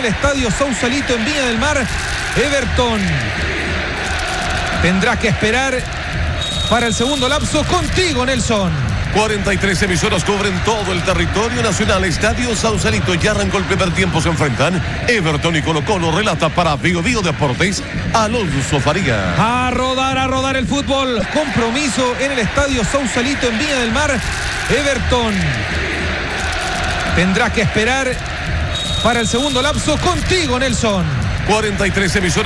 estadio Sausalito en Viña del Mar. Everton tendrá que esperar para el segundo lapso. Contigo, Nelson. 43 emisoras cubren todo el territorio nacional. Estadio Sausalito, ya arrancó el primer tiempo. Se enfrentan Everton y Colo-Colo. Relata para Bio Deportes Alonso Faría. A rodar el fútbol. Compromiso en el estadio Sausalito en Viña del Mar. Everton tendrá que esperar para el segundo lapso. Contigo, Nelson. 43 emisoras